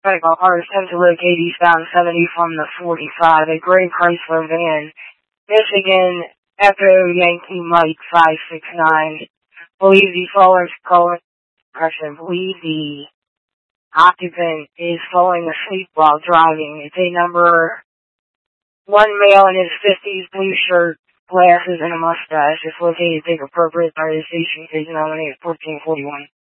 Medical cars attempt to locate eastbound 70 from the 45, a gray Chrysler van. Michigan Echo Yankee Mike 569. Believe the occupant is falling asleep while driving. It's a number 1 male in his 50s, blue shirt, glasses, and a mustache. It's located. Take appropriate. Fire station. Case nominated 1441.